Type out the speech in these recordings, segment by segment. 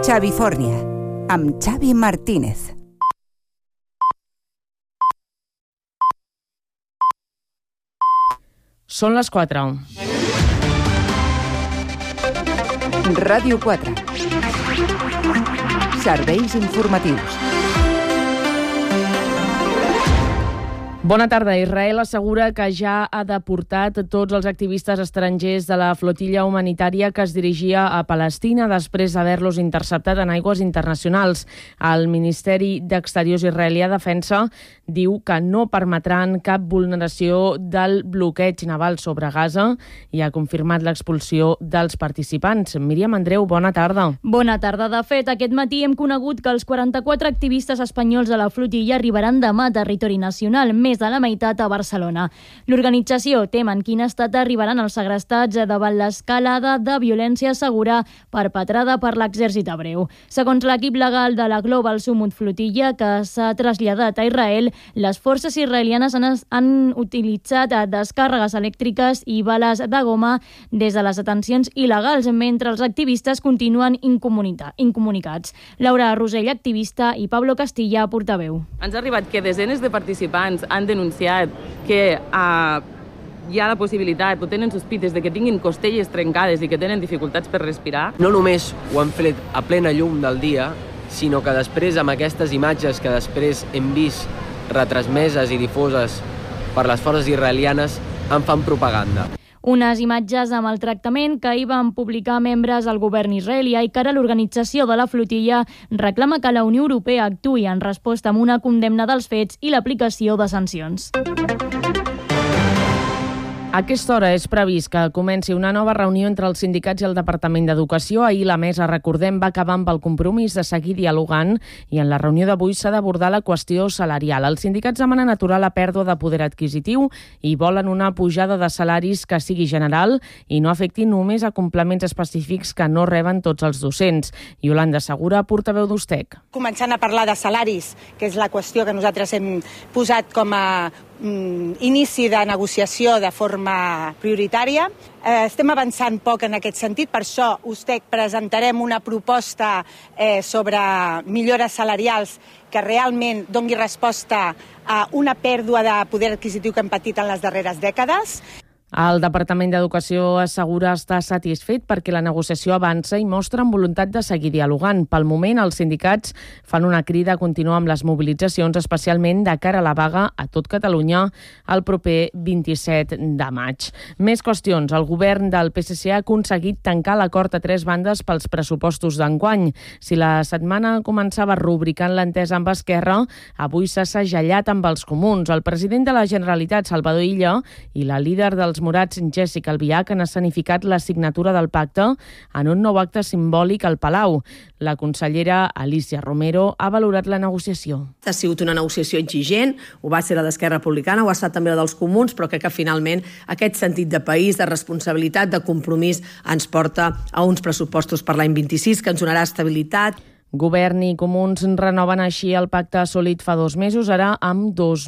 Xavifòrnia, amb Xavi Martínez. Són les 4. Ràdio 4. Serveis informatius. Bona tarda. Israel assegura que ja ha deportat tots els activistes estrangers de la flotilla humanitària que es dirigia a Palestina després d'haver-los interceptat en aigües internacionals. El Ministeri d'Exteriors israelià defensa diu que no permetran cap vulneració del bloqueig naval sobre Gaza i ha confirmat l'expulsió dels participants. Míriam Andreu, bona tarda. Bona tarda. De fet, aquest matí hem conegut que els 44 activistes espanyols de la flotilla arribaran demà a territori nacional, més de la meitat a Barcelona. L'organització tem en quin estat arribaran els segrestats davant l'escalada de violència segura perpetrada per l'exèrcit hebreu. Segons l'equip legal de la Global Summit Flotilla, que s'ha traslladat a Israel, les forces israelianes han utilitzat descàrregues elèctriques i bales de goma des de les detencions il·legals, mentre els activistes continuen incomunicats. Laura Rosell, activista, i Pablo Castilla, portaveu. Ens ha arribat que desenes de participants han denunciat que hi ha la possibilitat, o tenen sospites de que tinguin costelles trencades i que tenen dificultats per respirar. No només ho han fet a plena llum del dia, sinó que després, amb aquestes imatges que després hem vist retransmeses i difoses per les forces israelianes, en fan propaganda. Unes imatges amb el tractament que ahir van publicar membres del govern israelià i que ara l'organització de la flotilla reclama que la Unió Europea actuï en resposta amb una condemna dels fets i l'aplicació de sancions. A aquesta hora és previst que comenci una nova reunió entre els sindicats i el Departament d'Educació. Ahir la mesa, recordem, va acabar amb el compromís de seguir dialogant i en la reunió d'avui s'ha d'abordar la qüestió salarial. Els sindicats demanen aturar la pèrdua de poder adquisitiu i volen una pujada de salaris que sigui general i no afecti només a complements específics que no reben tots els docents. Iolanda Segura, portaveu d'Ustec. Començant a parlar de salaris, que és la qüestió que nosaltres hem posat com a inici de negociació de forma prioritària. Estem avançant poc en aquest sentit, per això Ustec presentarem una proposta sobre millores salarials que realment doni resposta a una pèrdua de poder adquisitiu que hem patit en les darreres dècades. El Departament d'Educació assegura estar satisfet perquè la negociació avança i mostren voluntat de seguir dialogant. Pel moment, els sindicats fan una crida a continuar amb les mobilitzacions, especialment de cara a la vaga a tot Catalunya el proper 27 de maig. Més qüestions. El govern del PSC ha aconseguit tancar l'acord a 3 bandes pels pressupostos d'enguany. Si la setmana començava rubricant l'entesa amb Esquerra, avui s'ha segellat amb els comuns. El president de la Generalitat, Salvador Illa, i la líder dels Morats, Jessica Albiach, han escenificat la signatura del pacte en un nou acte simbòlic al Palau. La consellera Alicia Romero ha valorat la negociació. Ha sigut una negociació exigent, ho va ser la d'Esquerra Republicana, ho ha estat també la dels comuns, però crec que finalment aquest sentit de país, de responsabilitat, de compromís, ens porta a uns pressupostos per l'any 26 que ens donarà estabilitat. Govern i comuns renoven així el pacte assolit fa 2 mesos, ara amb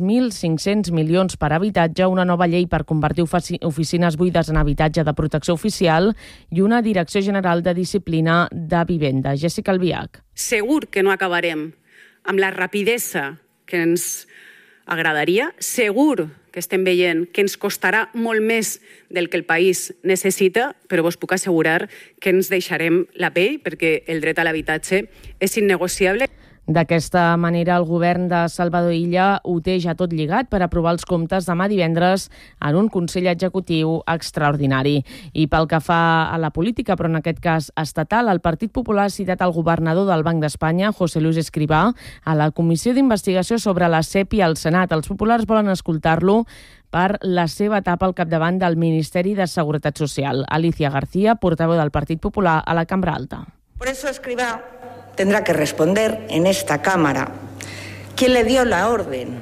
2.500 milions per habitatge, una nova llei per convertir oficines buides en habitatge de protecció oficial i una Direcció General de Disciplina de Vivenda. Jessica Albiach. Segur que no acabarem amb la rapidesa que ens agradaria, segur que estem veient que ens costarà molt més del que el país necessita, però vos puc assegurar que ens deixarem la pell perquè el dret a l'habitatge és innegociable. D'aquesta manera, el govern de Salvador Illa ho té ja tot lligat per aprovar els comptes demà divendres en un Consell Executiu extraordinari. I pel que fa a la política, però en aquest cas estatal, el Partit Popular ha citat el governador del Banc d'Espanya, José Luis Escrivá, a la Comissió d'Investigació sobre la SEPI al Senat. Els populars volen escoltar-lo per la seva etapa al capdavant del Ministeri de Seguretat Social. Alicia García, portaveu del Partit Popular a la Cambra Alta. Por eso Escrivá tendrá que responder en esta Cámara quién le dio la orden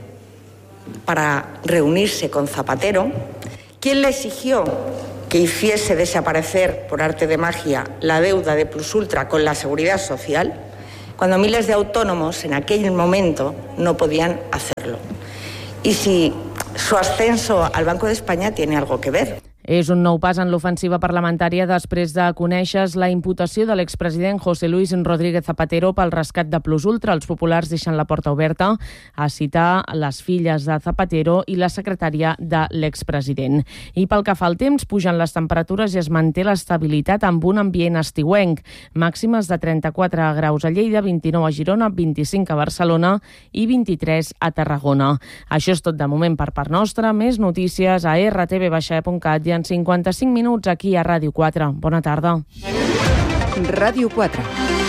para reunirse con Zapatero, quién le exigió que hiciese desaparecer por arte de magia la deuda de Plus Ultra con la Seguridad Social, cuando miles de autónomos en aquel momento no podían hacerlo. Y si su ascenso al Banco de España tiene algo que ver. És un nou pas en l'ofensiva parlamentària després de conèixer la imputació de l'expresident José Luis Rodríguez Zapatero pel rescat de Plus Ultra. Els populars deixen la porta oberta a citar les filles de Zapatero i la secretària de l'expresident. I pel que fa al temps, pugen les temperatures i es manté l'estabilitat amb un ambient estiuenc. Màximes de 34 graus a Lleida, 29 a Girona, 25 a Barcelona i 23 a Tarragona. Això és tot de moment per part nostra. Més notícies a rtv-cat i en 55 minuts aquí a Ràdio 4. Bona tarda. Ràdio 4.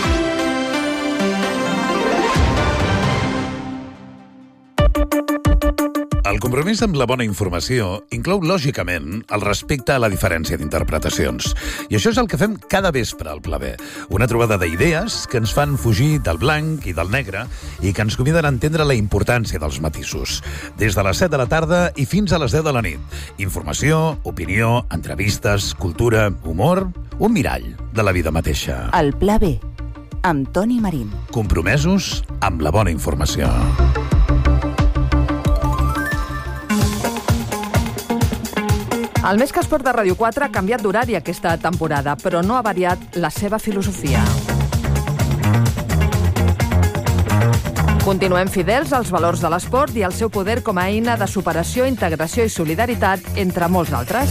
El compromís amb la bona informació inclou, lògicament, el respecte a la diferència d'interpretacions. I això és el que fem cada vespre al Pla B. Una trobada d'idees que ens fan fugir del blanc i del negre i que ens conviden a entendre la importància dels matisos. Des de les 7 de la tarda i fins a les 10 de la nit. Informació, opinió, entrevistes, cultura, humor, un mirall de la vida mateixa. El Pla B, amb Toni Marín. Compromesos amb la bona informació. El Més que Esport de Ràdio 4 ha canviat d'horari aquesta temporada, però no ha variat la seva filosofia. Continuem fidels als valors de l'esport i al seu poder com a eina de superació, integració i solidaritat, entre molts altres.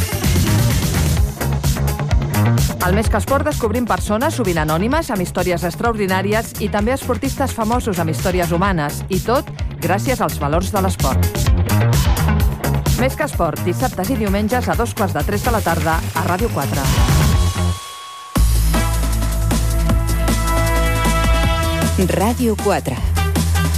Al Més que Esport descobrim persones, sovint anònimes, amb històries extraordinàries i també esportistes famosos amb històries humanes, i tot gràcies als valors de l'esport. Més que Esport, dissabtes i diumenges a 2:15 de la tarda a Ràdio 4. Ràdio 4.